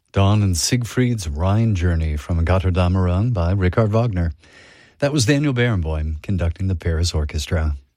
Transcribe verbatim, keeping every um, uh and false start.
Dawn and Siegfried's Rhine Journey from Götterdammerung by Richard Wagner. That was Daniel Barenboim conducting the Paris Orchestra.